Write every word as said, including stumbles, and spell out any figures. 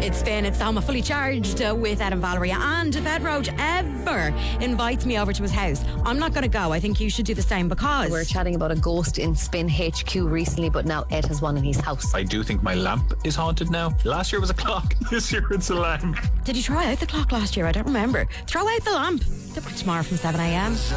It's Spin, it's the home of Fully Charged uh, with Ed and Valerie. And if Ed Roach ever invites me over to his house, I'm not going to go. I think you should do the same because... We were chatting about a ghost in Spin H Q recently, but now Ed has one in his house. I do think my lamp is haunted now. Last year was a clock. This year it's a lamp. Did you try out the clock last year? I don't remember. Throw out the lamp. They're back tomorrow from seven a.m.